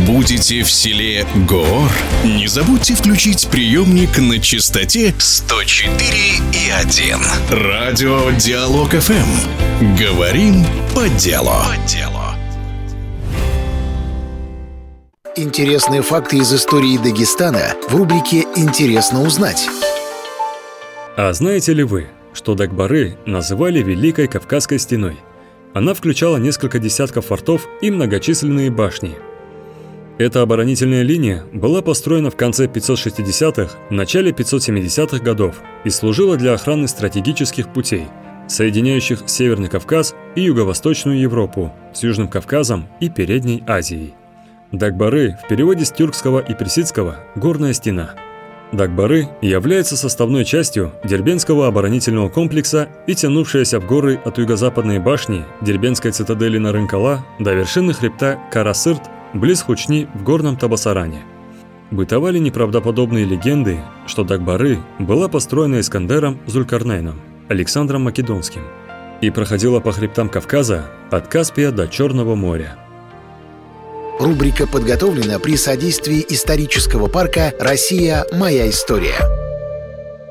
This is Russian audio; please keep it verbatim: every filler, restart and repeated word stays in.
Будете в селе Гоор? Не забудьте включить приемник на частоте сто четыре и один. Радио Диалог эф эм. Говорим по делу. По делу. Интересные факты из истории Дагестана в рубрике «Интересно узнать». А знаете ли вы, что Дагбары называли Великой Кавказской стеной? Она включала несколько десятков фортов и многочисленные башни. Эта оборонительная линия была построена в конце пятьсот шестидесятых, начале пятьсот семидесятых годов и служила для охраны стратегических путей, соединяющих Северный Кавказ и Юго-Восточную Европу с Южным Кавказом и Передней Азией. Дагбары в переводе с тюркского и персидского «горная стена». Дагбары является составной частью Дербентского оборонительного комплекса и тянувшаяся в горы от юго-западной башни Дербентской цитадели Нарынкала до вершины хребта Карасырт близ Хучни в горном Табасаране. Бытовали неправдоподобные легенды, что Дагбары была построена Искандером Зулькарнейном, Александром Македонским, и проходила по хребтам Кавказа от Каспия до Черного моря. Рубрика подготовлена при содействии исторического парка «Россия. Моя история».